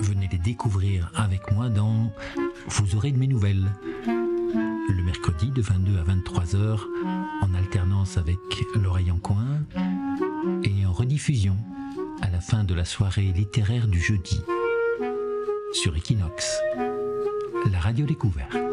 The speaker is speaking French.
Venez les découvrir avec moi dans Vous aurez de mes nouvelles. Le mercredi de 22 à 23 heures, en alternance avec l'oreille en coin, et en rediffusion à la fin de la soirée littéraire du jeudi sur Equinox, la radio découverte.